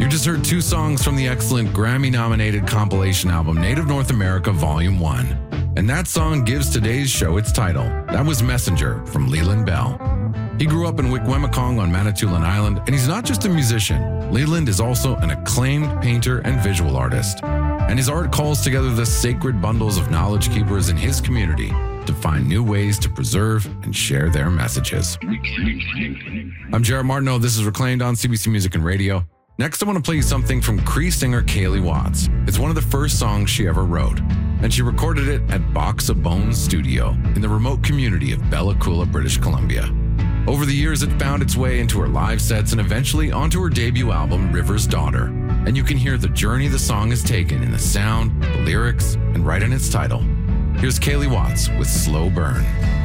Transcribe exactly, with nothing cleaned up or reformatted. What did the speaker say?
just heard two songs from the excellent Grammy-nominated compilation album Native North America Volume one. And that song gives today's show its title. That was Messenger from Leland Bell. He grew up in Wikwemikong on Manitoulin Island, and he's not just a musician. Leland is also an acclaimed painter and visual artist. And his art calls together the sacred bundles of knowledge keepers in his community to find new ways to preserve and share their messages. I'm Jared Martineau. This is Reclaimed on C B C Music and Radio. Next, I want to play you something from Cree singer Kaylee Watts. It's one of the first songs she ever wrote, and she recorded it at Box of Bones Studio in the remote community of Bella Coola, British Columbia. Over the years, it found its way into her live sets and eventually onto her debut album, River's Daughter. And you can hear the journey the song has taken in the sound, the lyrics, and right in its title. Here's Kaylee Watts with Slow Burn.